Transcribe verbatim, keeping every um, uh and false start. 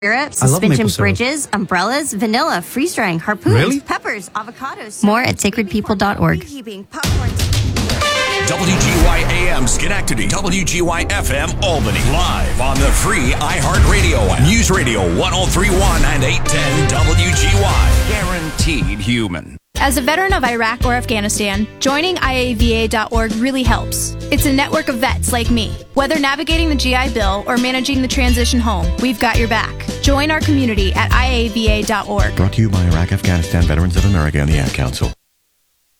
syrup, suspension bridges, umbrellas, vanilla, freeze-drying, harpoons, really? peppers, avocados. More at sacred people dot org. W G Y A M Schenectady, W G Y F M Albany. Live on the free iHeartRadio app. News Radio one oh three point one and eight ten W G Y. Guaranteed human. As a veteran of Iraq or Afghanistan, joining I A V A dot org really helps. It's a network of vets like me. Whether navigating the G I Bill or managing the transition home, we've got your back. Join our community at I A V A dot org. Brought to you by Iraq Afghanistan Veterans of America and the Ad Council.